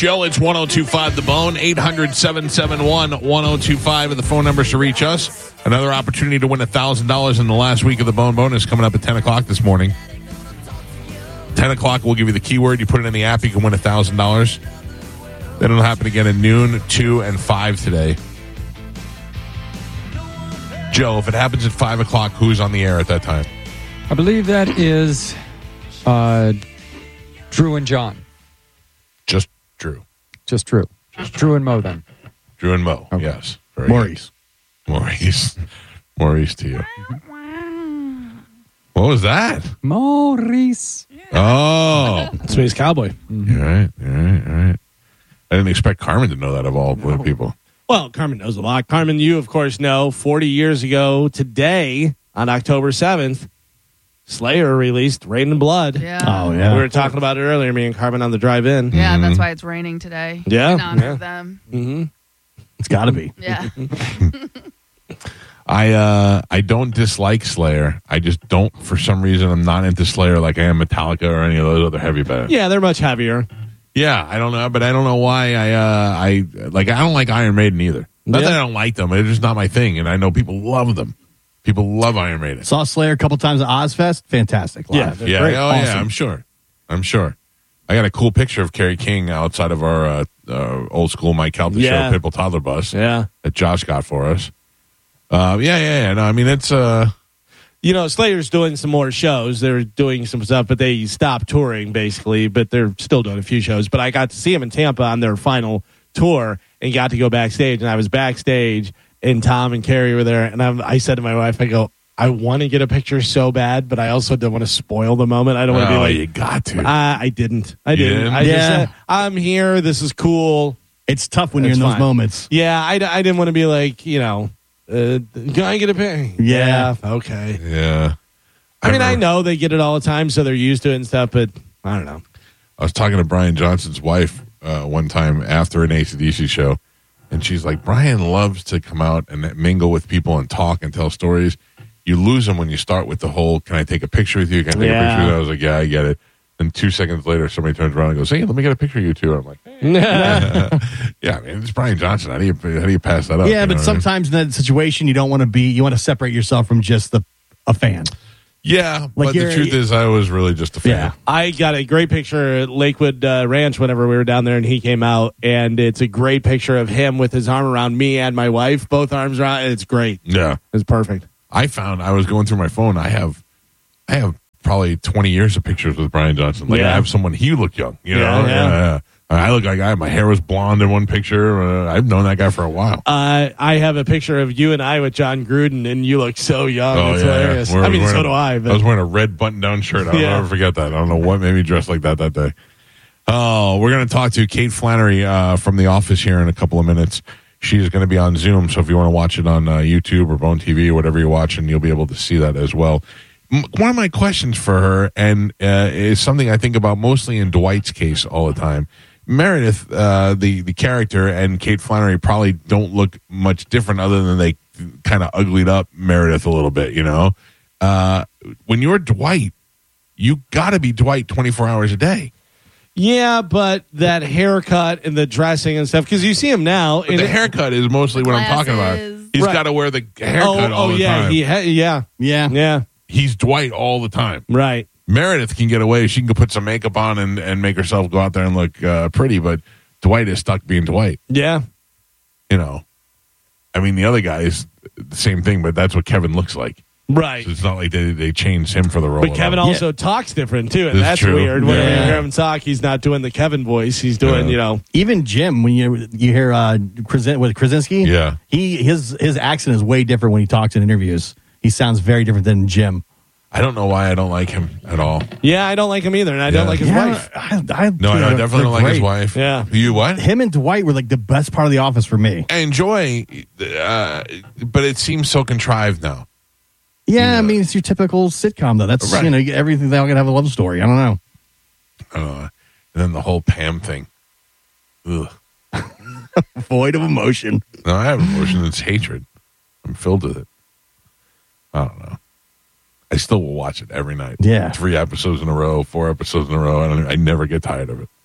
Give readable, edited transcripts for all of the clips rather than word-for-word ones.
Joe, it's 102.5 The Bone, 800-771-1025 are the phone numbers to reach us. Another opportunity to win $1,000 in the last week of the Bone Bonus coming up at 10 o'clock this morning. 10 o'clock, we'll give you the keyword. You put it in the app, you can win $1,000. Then it'll happen again at noon, 2, and 5 today. Joe, if it happens at 5 o'clock, who's on the air at that time? I believe that is Drew and John. Just Drew. Just Drew. Drew and Mo, then. Drew and Mo, Okay. yes. Very Maurice. good. Maurice to you. What was that? Maurice. Oh. Space Cowboy. You're right. I didn't expect Carmen to know that of all people. Well, Carmen knows a lot. Carmen, you, of course, know 40 years ago today, on October 7th, Slayer released Rain and Blood. Yeah. Oh, yeah. We were talking about it earlier, me and Carmen on the drive-in. Yeah, that's why it's raining today. Yeah, In honor yeah. of them. Mm-hmm. It's got to be. Yeah. I don't dislike Slayer. I just don't, for some reason, I'm not into Slayer like I am Metallica or any of those other heavy bands. Yeah, they're much heavier. Yeah, I don't know, but I don't know why I don't like Iron Maiden either. Not that I don't like them, it's just not my thing, and I know people love them. People love Iron Maiden. Saw Slayer a couple times at Ozfest. Fantastic. Live. Yeah, great. yeah, I'm sure. I got a cool picture of Kerry King outside of our old school Mike Calta show, Pitbull Toddler Bus, that Josh got for us. No, I mean, it's... You know, Slayer's doing some more shows. They're doing some stuff, but they stopped touring, basically, but they're still doing a few shows. But I got to see them in Tampa on their final tour and got to go backstage, and I was backstage, and Tom and Carrie were there, and I said to my wife, I go, I want to get a picture so bad, but I also don't want to spoil the moment. I don't want to be like... you got to. I didn't. I didn't? just said, I'm here. This is cool. It's tough when you're It's in those fine. moments. Yeah, I didn't want to be like, can I get a picture? Yeah. Okay. Yeah. I mean, I know they get it all the time, so they're used to it and stuff, but I don't know. I was talking to Brian Johnson's wife one time after an AC/DC show, and she's like, Brian loves to come out and mingle with people and talk and tell stories. You lose them when you start with the whole, can I take a picture with you? Can I take a picture with you? I was like, yeah, I get it. And 2 seconds later, somebody turns around and goes, hey, let me get a picture of you too. And I'm like, hey. Yeah, I mean, it's Brian Johnson. How do you pass that up? Yeah, You but know what I mean? sometimes in that situation, you don't want to be. You want to separate yourself from just a fan. Yeah, Like but the truth is I was really just a fan. Yeah. I got a great picture at Lakewood Ranch whenever we were down there, and he came out, and it's a great picture of him with his arm around me and my wife, both arms around. It's great. Yeah. It's perfect. I found, I was going through my phone, I have probably 20 years of pictures with Brian Johnson. Like, I have someone, he looked young, you know? Yeah. I look like my hair was blonde in one picture. I've known that guy for a while. I have a picture of you and I with John Gruden, and you look so young. Oh, It's yeah. hilarious. Where I was mean, so wearing- do I. I But was wearing a red button-down shirt. I'll never forget that. I don't know what made me dress like that day. Oh, we're going to talk to Kate Flannery from The Office here in a couple of minutes. She's going to be on Zoom, so if you want to watch it on YouTube or Bone TV or whatever you're watching, you'll be able to see that as well. One of my questions for her, and is something I think about mostly in Dwight's case all the time. Meredith, the character, and Kate Flannery probably don't look much different other than they kind of uglied up Meredith a little bit, you know? When you're Dwight, you got to be Dwight 24 hours a day. yeah, but that haircut and the dressing and stuff, because you see him now. But the haircut is mostly what I'm talking about. Glasses. He's Right. got to wear the haircut all the yeah, time. Yeah. He's Dwight all the time. Right. Meredith can get away. She can put some makeup on and make herself go out there and look pretty, but Dwight is stuck being Dwight. Yeah. You know, I mean, the other guy is the same thing, but that's what Kevin looks like. Right. So it's not like they changed him for the role. But Kevin at all. also talks different, too, and That's that's true. weird. When you Yeah. hear him talk, he's not doing the Kevin voice. He's doing, Even Jim, when you hear Krasinski, Yeah. his accent is way different when he talks in interviews. He sounds very different than Jim. I don't know why I don't like him at all. Yeah, I don't like him either, and I don't like his wife. I No, I definitely don't like his wife. Yeah. You what? Him and Dwight were like the best part of The Office for me. I enjoy, but it seems so contrived now. Yeah, I mean, it's your typical sitcom, though. That's, Right. everything, they all got to have a love story. I don't know. And then the whole Pam thing. Ugh. Void of emotion. No, I have emotion. It's hatred. I'm filled with it. I don't know. I still will watch it every night. Yeah. 3 episodes in a row, 4 episodes in a row. I never get tired of it.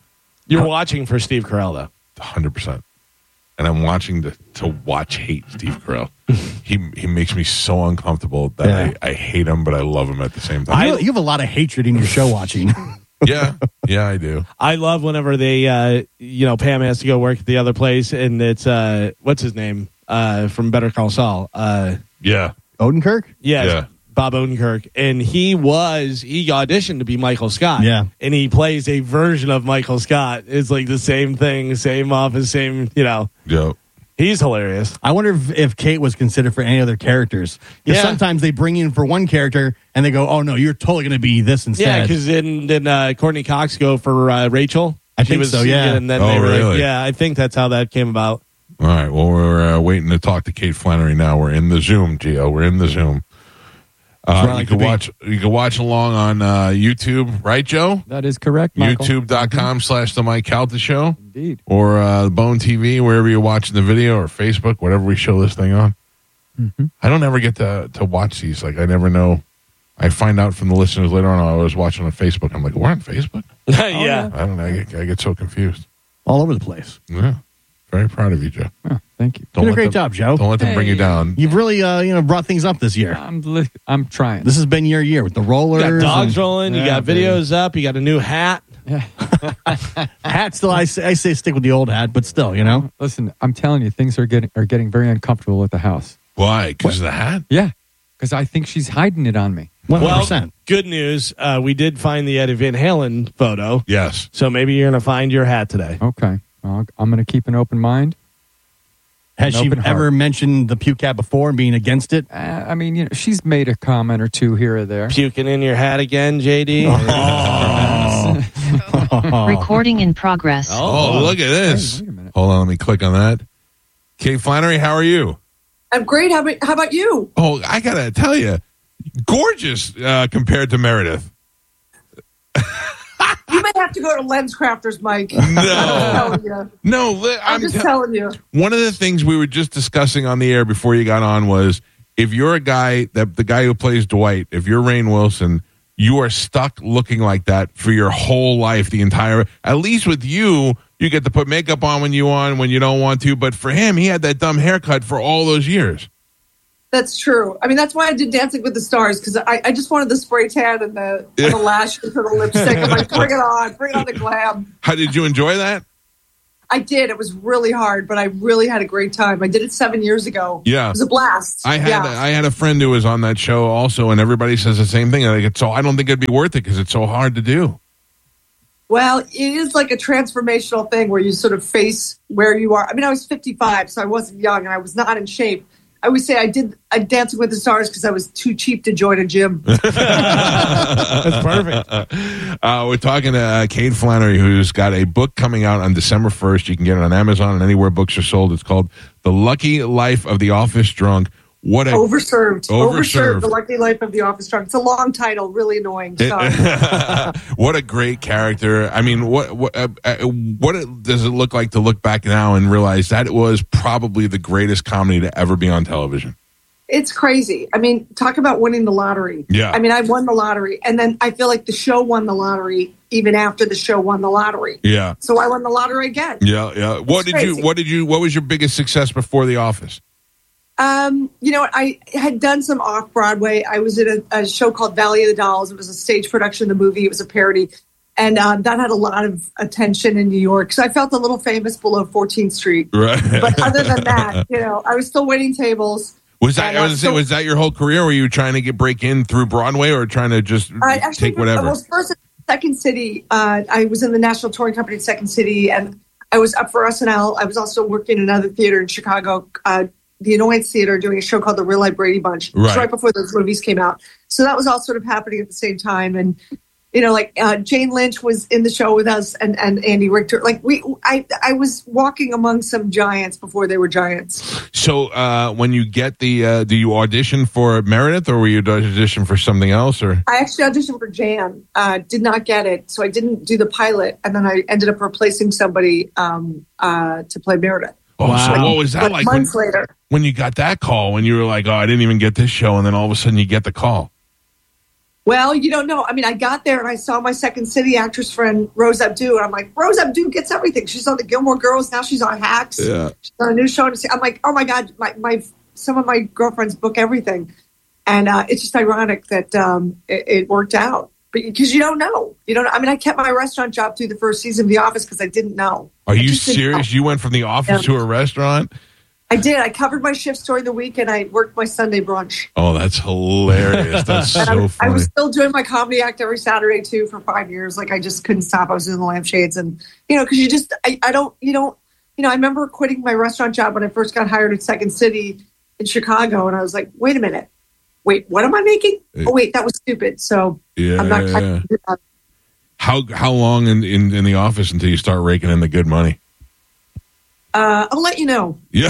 You're watching for Steve Carell, though. 100%. And I'm watching to hate Steve Carell. He makes me so uncomfortable that I hate him, but I love him at the same time. You have a lot of hatred in your show watching. Yeah, I do. I love whenever they, Pam has to go work at the other place, and it's what's his name from Better Call Saul. Yeah, Odenkirk? Yeah. Bob Odenkirk, and he auditioned to be Michael Scott. Yeah, and he plays a version of Michael Scott. It's like the same thing, same office, same. Yep. He's hilarious. I wonder if Kate was considered for any other characters. Because sometimes they bring you in for one character and they go, "Oh no, you're totally going to be this instead." Yeah, because didn't Courtney Cox go for Rachel? I think so. Yeah, and then they were really? I think that's how that came about. All right. Well, we're waiting to talk to Kate Flannery now. We're in the Zoom, Gio. We're in the Zoom. You can watch along on YouTube, right, Joe? That is correct, Michael. YouTube.com/The Mike Calta Show. Indeed. Or Bone TV, wherever you're watching the video, or Facebook, whatever we show this thing on. Mm-hmm. I don't ever get to watch these. Like, I never know. I find out from the listeners later on. I was watching on Facebook. I'm like, we're on Facebook? Yeah. I don't know. I get so confused. all over the place. Yeah. Very proud of you, Joe. Oh, thank you. You did a great job, Joe. Don't let them bring you down. You've really, brought things up this year. I'm trying. This has been your year with the rollers. You got dogs rolling. You got videos up. You got a new hat. Yeah. Hat still, I say stick with the old hat, but still, Listen, I'm telling you, things are getting very uncomfortable at the house. Why? Because of the hat? Yeah, because I think she's hiding it on me. 100%. Well, good news. We did find the Eddie Van Halen photo. Yes. So maybe you're going to find your hat today. Okay. Well, I'm going to keep an open mind. Has she ever mentioned the puke hat before and being against it? I mean, she's made a comment or two here or there. Puking in your hat again, JD? Recording in progress. Oh, look at this. Wait a minute. Hold on, let me click on that. Kate Flannery, how are you? I'm great. How about you? Oh, I got to tell you, gorgeous compared to Meredith. You might have to go to LensCrafters, Mike. No. I'm just telling you. One of the things we were just discussing on the air before you got on was if you're a guy, the guy who plays Dwight, if you're Rainn Wilson, you are stuck looking like that for your whole life, at least with you get to put makeup on when you don't want to. But for him, he had that dumb haircut for all those years. That's true. I mean, that's why I did Dancing with the Stars, because I just wanted the spray tan and the lashes and the lipstick. I'm like, bring it on the glam. How did you enjoy that? I did. It was really hard, but I really had a great time. I did it 7 years ago. Yeah. It was a blast. I had a friend who was on that show also, and everybody says the same thing. I don't think it'd be worth it because it's so hard to do. Well, it is like a transformational thing where you sort of face where you are. I mean, I was 55, so I wasn't young, and I was not in shape. I would say I did Dancing with the Stars because I was too cheap to join a gym. That's perfect. We're talking to Kate Flannery, who's got a book coming out on December 1st. You can get it on Amazon and anywhere books are sold. It's called The Lucky Life of the Office Drunk. Overserved. The Lucky Life of the Office Drunk. It's a long title, really annoying. Sorry. What a great character. I mean, what does it look like to look back now and realize that it was probably the greatest comedy to ever be on television? It's crazy. I mean, talk about winning the lottery. Yeah. I mean, I won the lottery, and then I feel like the show won the lottery even after the show won the lottery. Yeah. So I won the lottery again. Yeah. What was your biggest success before The Office? I had done some off-Broadway. I was in a show called Valley of the Dolls. It was a stage production of the movie. It was a parody. And that had a lot of attention in New York. So I felt a little famous below 14th Street. Right. But other than that, I was still waiting tables. Was that your whole career? Were you trying to break in through Broadway or trying to just take whatever? I was first at Second City. I was in the National Touring Company at Second City, and I was up for SNL. I was also working in another theater in Chicago, the Annoyance Theater, doing a show called The Real Life Brady Bunch. Right before those movies came out. So that was all sort of happening at the same time. And, Jane Lynch was in the show with us and Andy Richter. I was walking among some giants before they were giants. So when you get do you audition for Meredith or were you audition for something else? Or I actually auditioned for Jan, did not get it. So I didn't do the pilot. And then I ended up replacing somebody to play Meredith. Oh, wow. So what was that like months later? When you got that call, when you were like, oh, I didn't even get this show, and then all of a sudden you get the call? Well, you don't know. I mean, I got there and I saw my Second City actress friend, Rose Abdoo, and I'm like, Rose Abdoo gets everything. She's on the Gilmore Girls. Now she's on Hacks. Yeah. She's on a new show. I'm like, oh my God, some of my girlfriends book everything. And it's just ironic that it worked out. But because you don't know. I mean, I kept my restaurant job through the first season of The Office because I didn't know. Are you serious? You went from The Office to a restaurant? I did. I covered my shifts during the week and I worked my Sunday brunch. Oh, that's hilarious. That's so funny. I was still doing my comedy act every Saturday too for 5 years. Like I just couldn't stop. I was in the lampshades and, because you just, I remember quitting my restaurant job when I first got hired at Second City in Chicago. And I was like, wait a minute. Wait, what am I making? Oh, wait, that was stupid. So I'm not trying to do that. How long in The Office until you start raking in the good money? I'll let you know. Yeah.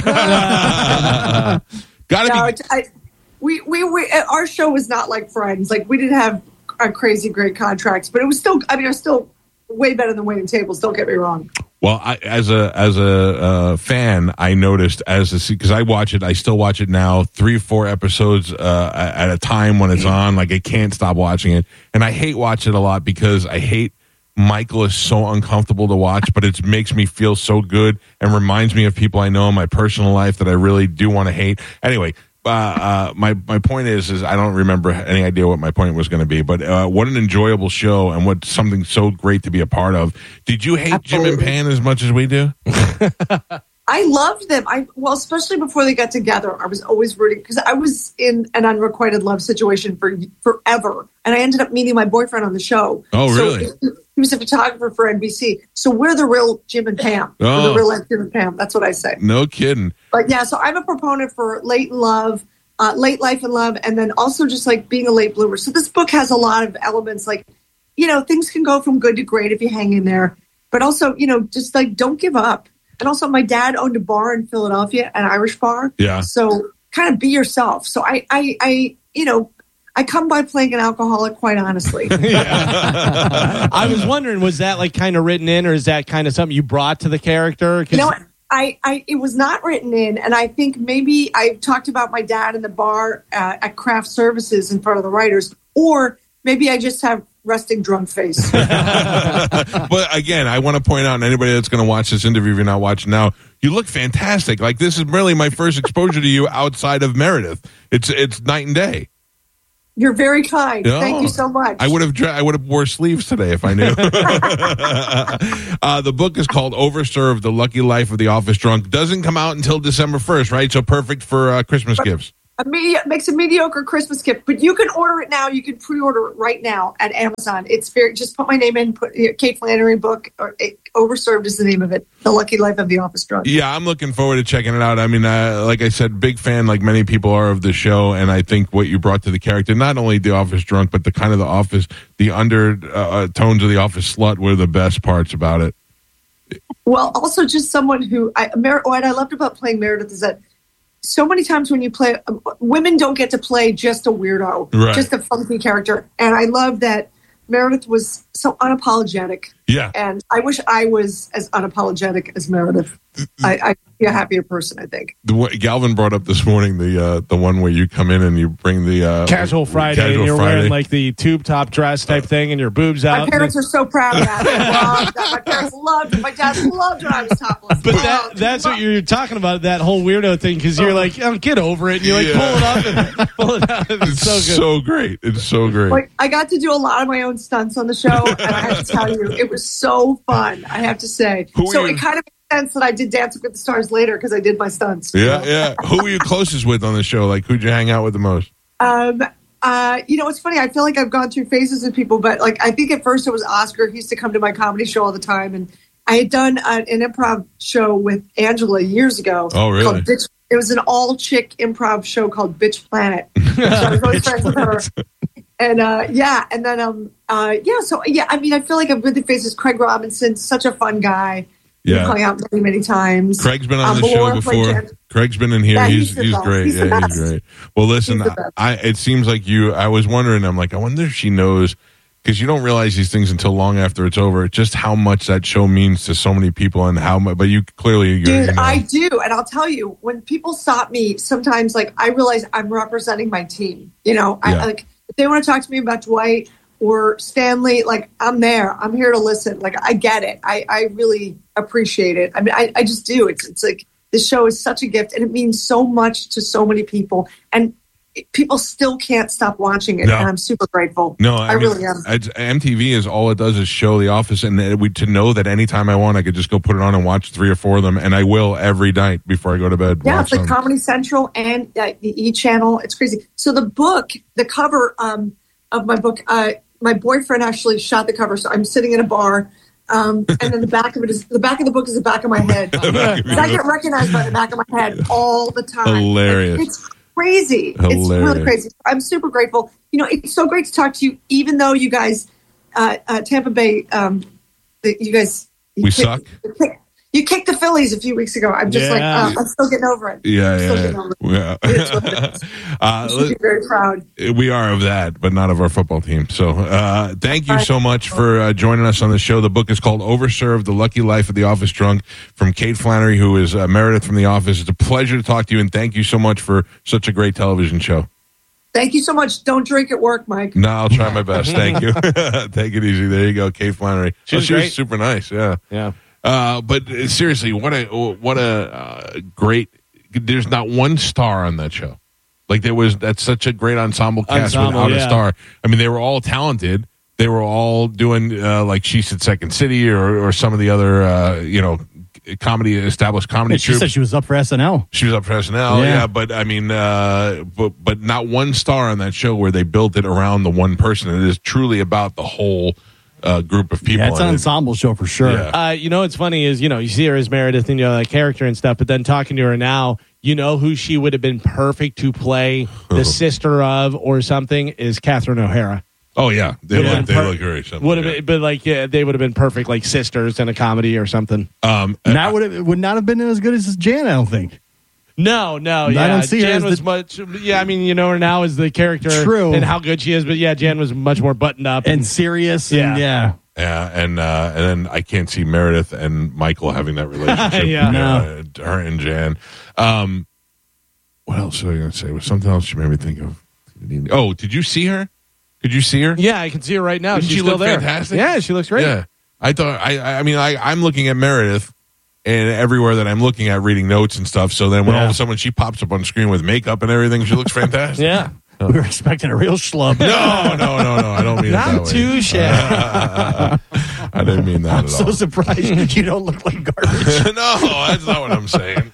Our show was not like Friends. Like we didn't have crazy great contracts, but it was still, it was still way better than Waiting Tables. Don't get me wrong. Well, as a fan, I noticed because I watch it, I still watch it now, 3-4 episodes at a time when it's on. Like I can't stop watching it, and I hate watching it a lot because I hate Michael is so uncomfortable to watch, but it makes me feel so good and reminds me of people I know in my personal life that I really do want to hate. Anyway, my point is I don't remember any idea what my point was going to be, but what an enjoyable show and what something so great to be a part of. Did you hate Absolutely. Jim and Pam as much as we do? I loved them. Especially before they got together, I was always rooting because I was in an unrequited love situation for forever, and I ended up meeting my boyfriend on the show. Oh, really? So he was a photographer for NBC. So we're the real Jim and Pam. Oh. We're the real Jim and Pam. That's what I say. No kidding. But yeah, so I'm a proponent for late life and love, and then also just like being a late bloomer. So this book has a lot of elements like, things can go from good to great if you hang in there, but also, just like don't give up. And also my dad owned a bar in Philadelphia, an Irish bar. Yeah. So kind of be yourself. So I come by playing an alcoholic, quite honestly. I was wondering, was that like kind of written in, or is that kind of something you brought to the character? It was not written in, and I think maybe I talked about my dad in the bar at craft services in front of the writers, or maybe I just have resting drunk face. But again, I want to point out, and anybody that's going to watch this interview, if you're not watching now, you look fantastic. Like this is really my first exposure to you outside of Meredith. It's night and day. You're very kind. No, thank you so much. I would have wore sleeves today if I knew. The book is called Overserved: The Lucky Life of the Office Drunk. Doesn't come out until December 1st, right? So perfect for Christmas gifts. Makes a mediocre Christmas gift, but you can order it now. You can pre-order it right now at Amazon. It's just put my name in, put Kate Flannery book, or Overserved is the name of it. The Lucky Life of the Office Drunk. Yeah, I'm looking forward to checking it out. I mean, like I said, big fan, like many people are, of the show, and I think what you brought to the character, not only the Office Drunk, but the kind of the Office, the undertones of the Office slut were the best parts about it. Well, also just someone who what I loved about playing Meredith is that so many times when you play, women don't get to play just a weirdo, right, just a funky character. And I love that Meredith was so unapologetic. Yeah. And I wish I was as unapologetic as Meredith. I'd be a happier person, I think. Galvin brought up this morning the one where you come in and you bring the Casual Friday, and you're wearing like the tube top dress type thing, and your boobs out. My parents are so proud of that. My parents loved it. My dad loved when I was topless. But that's what you're talking about, that whole weirdo thing, because you're like, get over it. And you like pull it up and pull it out. It's so good. So great. It's so great. Like, I got to do a lot of my own stunts on the show, and I have to tell you, it was so fun, I have to say. It kind of sense that I did Dancing with the Stars later because I did my stunts. Yeah. Who were you closest with on the show? Like, who'd you hang out with the most? It's funny. I feel like I've gone through phases with people, but like I think at first it was Oscar. He used to come to my comedy show all the time, and I had done an improv show with Angela years ago. Oh, really? It was an all-chick improv show called Bitch Planet. So I was always friends with her. And I mean, I feel like I've been through phases. Craig Robinson, such a fun guy. Yeah, hung out many, many times. Craig's been on the show before. Craig's been in here. Yeah, he's great. He's he's great. Well, listen, it seems like I was wondering. I'm like, I wonder if she knows, because you don't realize these things until long after it's over. Just how much that show means to so many people, and how much. But you clearly, dude, I do, and I'll tell you, when people stop me, sometimes like I realize I'm representing my team. they want to talk to me about Dwight or Stanley, like, I'm there. I'm here to listen. Like, I get it. I really appreciate it. I mean, I just do. It's like, this show is such a gift, and it means so much to so many people. And people still can't stop watching it, and I'm super grateful. No, I really am. MTV is all it does is show The Office, and to know that anytime I want, I could just go put it on and watch 3 or 4 of them, and I will every night before I go to bed. Yeah, it's like Comedy Central and the E! Channel. It's crazy. So the book, the cover of my book, my boyfriend actually shot the cover. So I'm sitting in a bar, and then the back of the book is the back of my head. I get recognized by the back of my head all the time. Hilarious. Like, it's crazy. Hilarious. It's really crazy. I'm super grateful. You know, it's so great to talk to you, even though you guys, Tampa Bay, you guys, suck. You kicked the Phillies a few weeks ago. I'm just I'm still getting over it. Yeah. You should be very proud. We are of that, but not of our football team. So thank you so much for joining us on the show. The book is called Overserved, The Lucky Life of the Office Drunk, from Kate Flannery, who is Meredith from The Office. It's a pleasure to talk to you, and thank you so much for such a great television show. Thank you so much. Don't drink at work, Mike. No, I'll try my best. Thank you. Take it easy. There you go, Kate Flannery. She was super nice. Yeah. But seriously, what a great. There's not one star on that show. Like that's such a great ensemble cast without a star. I mean, they were all talented. They were all doing like She Said Second City or some of the other established comedy. She said she was up for SNL. She was up for SNL. Yeah, but I mean, but not one star on that show where they built it around the one person. It is truly about the whole group of people. Yeah, it's an ensemble show for sure. Yeah. You know what's funny is, you see her as Meredith and that character and stuff, but then talking to her now, who she would have been perfect to play the sister of or something is Catherine O'Hara. Oh yeah, they look great. They would have been perfect, like sisters in a comedy or something. That would not have been as good as Jan, I don't think. No, I don't see Jan her was much. Yeah, I mean, her now as the character, true, and how good she is. But yeah, Jan was much more buttoned up and serious. Yeah, and then I can't see Meredith and Michael having that relationship. Her and Jan. What else was I going to say? Was something else you made me think of? Oh, did you see her? Could you see her? Yeah, I can see her right now. Didn't She's she still look there. fantastic? Yeah, she looks great. Yeah, I thought. I mean, I'm looking at Meredith. And everywhere that I'm looking at, reading notes and stuff. So then when all of a sudden when she pops up on screen with makeup and everything, she looks fantastic. Yeah. We were expecting a real schlub. No. I don't mean not it that way. too shabby. I didn't mean that I'm at all. so surprised you don't look like garbage. No, that's not what I'm saying.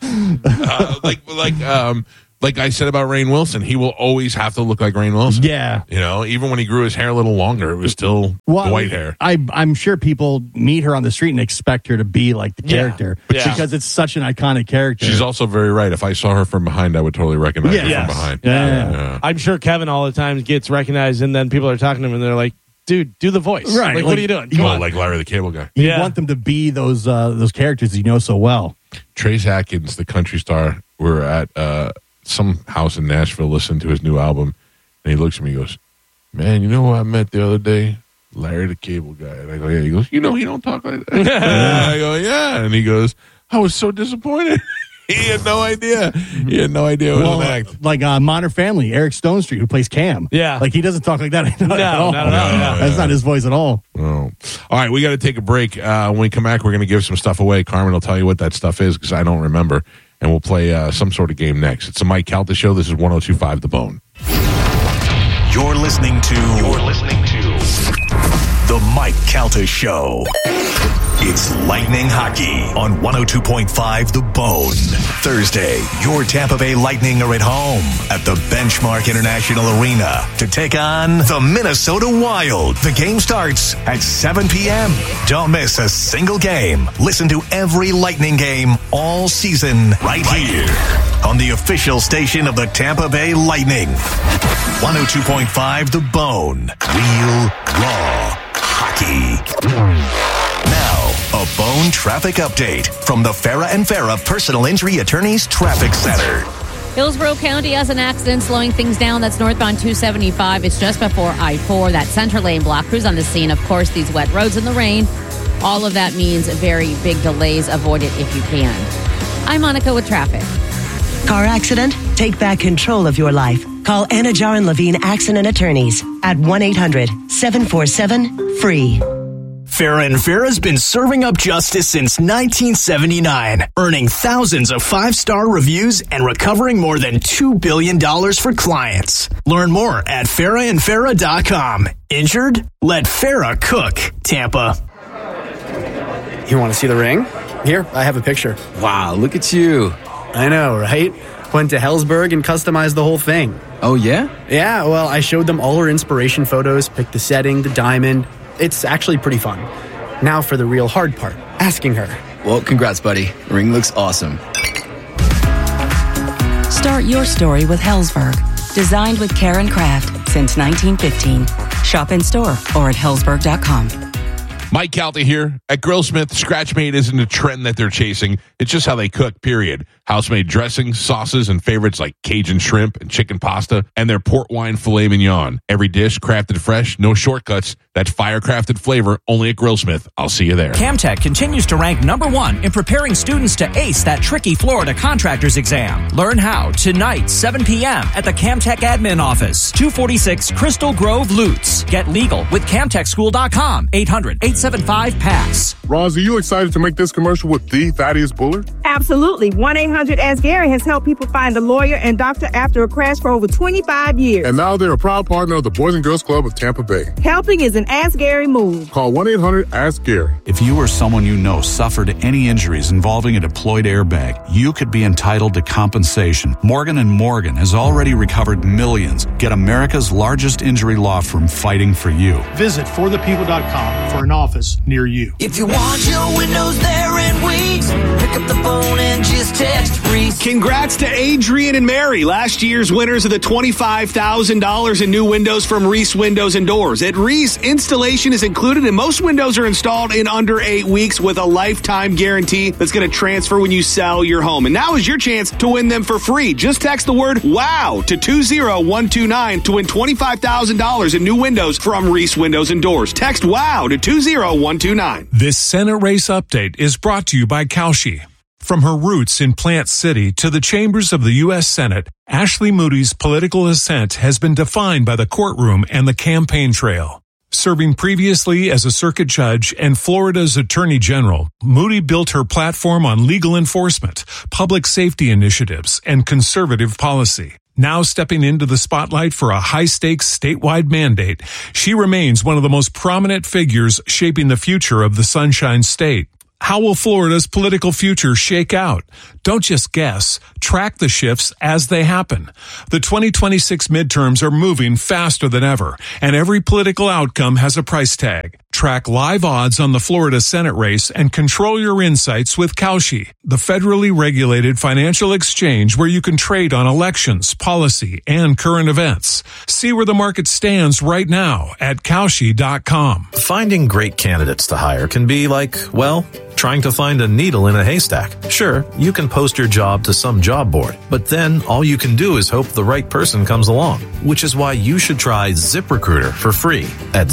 Like I said about Rainn Wilson, he will always have to look like Rainn Wilson. Yeah. Even when he grew his hair a little longer, it was still white hair. I'm sure people meet her on the street and expect her to be like the character because it's such an iconic character. She's also very right. If I saw her from behind, I would totally recognize her from behind. Yeah. I'm sure Kevin all the time gets recognized, and then people are talking to him, and they're like, dude, do the voice. Right. Like, what are you doing? Like Larry the Cable Guy. You want them to be those characters you know so well. Trace Atkins, the country star, we're at some house in Nashville listening to his new album, and he looks at me and goes, man, you know who I met the other day? Larry the Cable Guy. And I go, yeah. He goes, he don't talk like that. And I go, yeah. And he goes, I was so disappointed. He had no idea. It was an act. Like Modern Family, Eric Stone Street, who plays Cam. Yeah. Like, he doesn't talk like that at all. No. That's not his voice at all. Oh. All right, we got to take a break. When we come back, we're going to give some stuff away. Carmen will tell you what that stuff is because I don't remember. And we'll play some sort of game next. It's the Mike Calta Show. This is 102.5 The Bone. You're listening to The Mike Calta Show. It's Lightning Hockey on 102.5 The Bone. Thursday, your Tampa Bay Lightning are at home at the Benchmark International Arena to take on the Minnesota Wild. The game starts at 7 p.m. Don't miss a single game. Listen to every Lightning game all season right here on the official station of the Tampa Bay Lightning. 102.5 The Bone. Real, raw hockey. Now, a Bone traffic update from the Farah and Farah Personal Injury Attorneys Traffic Center. Hillsborough County has an accident slowing things down. That's northbound 275. It's just before I-4. That center lane block. Crews on the scene. Of course, these wet roads in the rain. All of that means very big delays. Avoid it if you can. I'm Monica with traffic. Car accident? Take back control of your life. Call Anajar and Levine Accident Attorneys at 1-800-747-FREE. Farrah and Farrah's been serving up justice since 1979, earning thousands of 5-star reviews and recovering more than $2 billion for clients. Learn more at farrahandfarrah.com. Injured? Let Farrah cook. Tampa. You want to see the ring? Here, I have a picture. Wow, look at you. I know, right? Went to Helzberg and customized the whole thing. Oh, yeah? Yeah, well, I showed them all her inspiration photos, picked the setting, the diamond. It's actually pretty fun. Now for the real hard part, asking her. Well, congrats, buddy. The ring looks awesome. Start your story with Helzberg. Designed with care and craft since 1915. Shop in store or at Helzberg.com. Mike Calta here. At Grillsmith, Scratchmade isn't a trend that they're chasing. It's just how they cook, period. House-made dressings, sauces, and favorites like Cajun shrimp and chicken pasta, and their port wine filet mignon. Every dish crafted fresh, no shortcuts. That fire-crafted flavor only at Grillsmith. I'll see you there. Camtech continues to rank #1 in preparing students to ace that tricky Florida contractor's exam. Learn how tonight, 7 p.m. at the Camtech admin office, 246 Crystal Grove, Lutz. Get legal with CamTechSchool.com, 800-875-PASS. Roz, are you excited to make this commercial with the Thaddeus Bullard? Absolutely. 1-800-ASK-GARY has helped people find a lawyer and doctor after a crash for over 25 years. And now they're a proud partner of the Boys and Girls Club of Tampa Bay. Helping is an Ask Gary move. Call 1-800-ASK-GARY. If you or someone you know suffered any injuries involving a deployed airbag, you could be entitled to compensation. Morgan & Morgan has already recovered millions. Get America's largest injury law firm fighting for you. Visit forthepeople.com for an office near you. If you want your windows there in weeks, pick up the phone and just text Reese. Congrats to Adrian and Mary, last year's winners of the $25,000 in new windows from Reese Windows and Doors. At Reese, installation is included and most windows are installed in under 8 weeks with a lifetime guarantee that's going to transfer when you sell your home. And now is your chance to win them for free. Just text the word WOW to 20129 to win $25,000 in new windows from Reese Windows and Doors. Text WOW to 20129. This Senate race update is brought to you by Kalshi. From her roots in Plant City to the chambers of the U.S. Senate, Ashley Moody's political ascent has been defined by the courtroom and the campaign trail. Serving previously as a circuit judge and Florida's attorney general, Moody built her platform on legal enforcement, public safety initiatives, and conservative policy. Now stepping into the spotlight for a high-stakes statewide mandate, she remains one of the most prominent figures shaping the future of the Sunshine State. How will Florida's political future shake out? Don't just guess. Track the shifts as they happen. The 2026 midterms are moving faster than ever, and every political outcome has a price tag. Track live odds on the Florida Senate race and control your insights with Kalshi, the federally regulated financial exchange where you can trade on elections, policy, and current events. See where the market stands right now at Kalshi.com. Finding great candidates to hire can be like, well, trying to find a needle in a haystack. Sure, you can post your job to some job board, but then all you can do is hope the right person comes along, which is why you should try ZipRecruiter for free at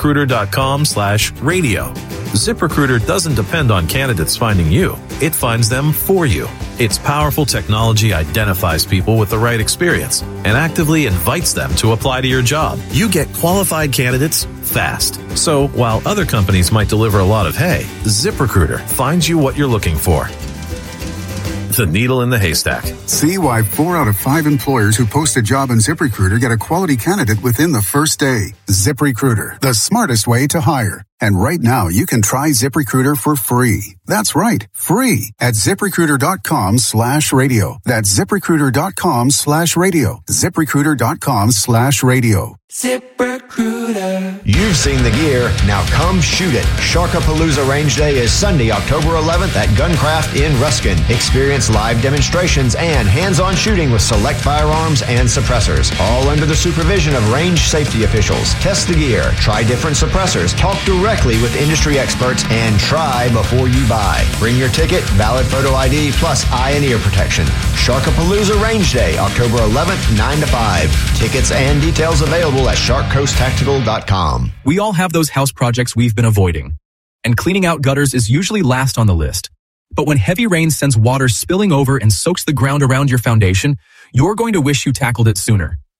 ZipRecruiter.com/radio. ZipRecruiter doesn't depend on candidates finding you. It finds them for you. Its powerful technology identifies people with the right experience and actively invites them to apply to your job. You get qualified candidates fast. So while other companies might deliver a lot of hay, ZipRecruiter finds you what you're looking for. The needle in the haystack. See why 4 out of 5 employers who post a job on ZipRecruiter get a quality candidate within the first day. ZipRecruiter, the smartest way to hire. And right now, you can try ZipRecruiter for free. That's right, free at ZipRecruiter.com/radio. That's ZipRecruiter.com/radio. ZipRecruiter.com/radio. ZipRecruiter. You've seen the gear. Now come shoot it. Sharkapalooza Range Day is Sunday, October 11th at Guncraft in Ruskin. Experience live demonstrations and hands-on shooting with select firearms and suppressors, all under the supervision of range safety officials. Test the gear, try different suppressors, talk directly with industry experts, and try before you buy. Bring your ticket, valid photo ID, plus eye and ear protection. Sharkapalooza Range Day, October 11th, 9 to 5. Tickets and details available at SharkCoastTactical.com. We all have those house projects we've been avoiding, and cleaning out gutters is usually last on the list. But when heavy rain sends water spilling over and soaks the ground around your foundation, you're going to wish you tackled it sooner.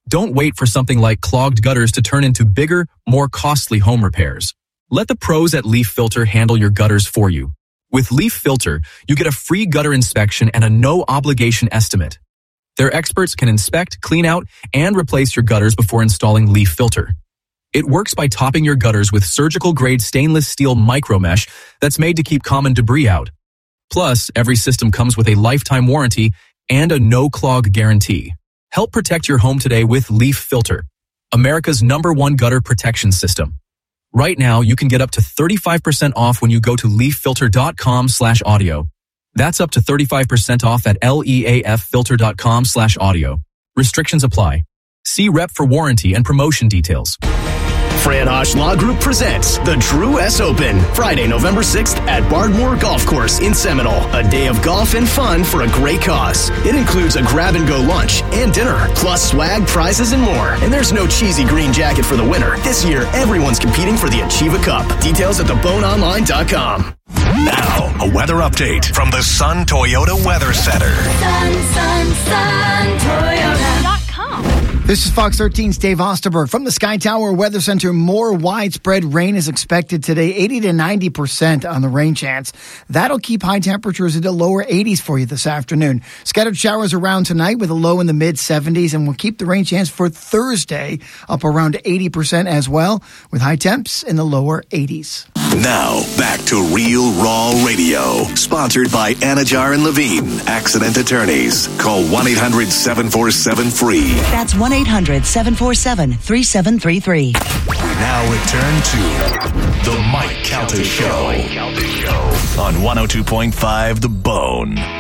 Don't wait for something like clogged gutters to turn into bigger, more costly home repairs. Let the pros at Leaf Filter handle your gutters for you. With Leaf Filter, you get a free gutter inspection and a no-obligation estimate. Their experts can inspect, clean out, and replace your gutters before installing Leaf Filter. It works by topping your gutters with surgical-grade stainless steel micromesh that's made to keep common debris out. Plus, every system comes with a lifetime warranty and a no-clog guarantee. Help protect your home today with Leaf Filter, America's #1 gutter protection system. Right now, you can get up to 35% off when you go to leaffilter.com/audio. That's up to 35% off at leaffilter.com/audio. Restrictions apply. See rep for warranty and promotion details. Fran Osh Law Group presents the Drew S. Open, Friday, November 6th at Bardmore Golf Course in Seminole. A day of golf and fun for a great cause. It includes a grab-and-go lunch and dinner, plus swag, prizes, and more. And there's no cheesy green jacket for the winner. This year, everyone's competing for the Achieva Cup. Details at theboneonline.com. Now, a weather update from the Sun Toyota Weather Center. Sun, Toyota.com. This is Fox 13's Dave Osterberg from the Sky Tower Weather Center. More widespread rain is expected today, 80 to 90% on the rain chance. That'll keep high temperatures in the lower 80s for you this afternoon. Scattered showers around tonight with a low in the mid-70s, and we'll keep the rain chance for Thursday up around 80% as well, with high temps in the lower 80s. Now, back to Real Raw Radio, sponsored by Anajar and Levine, accident attorneys. Call 1-800-747-FREE. That's 1-800-747-3733. Now return to The Mike Calta Show on 102.5 The Bone.